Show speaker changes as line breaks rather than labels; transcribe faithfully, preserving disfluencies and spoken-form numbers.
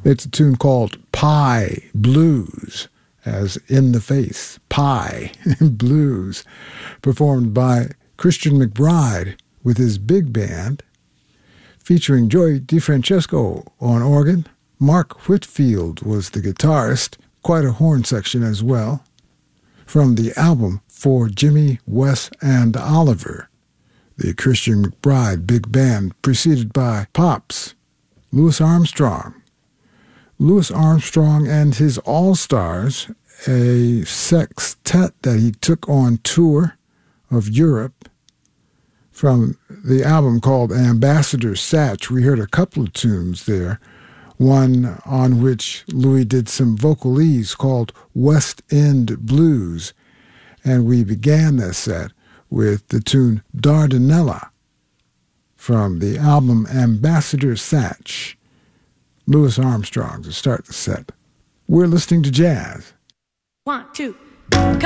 It's a tune called Pie Blues, as in the face, Pie Blues, performed by Christian McBride with his big band, featuring Joey DeFrancesco on organ. Mark Whitfield was the guitarist, quite a horn section as well, from the album For Jimmy, Wes, and Oliver, the Christian McBride big band, preceded by Pops, Louis Armstrong. Louis Armstrong and his All-Stars, a sextet that he took on tour of Europe, from the album called Ambassador Satch. We heard a couple of tunes there, one on which Louis did some vocalese called West End Blues, and we began that set with the tune Dardanella from the album Ambassador Satch. Louis Armstrong to start the set. We're listening to jazz.
One, two.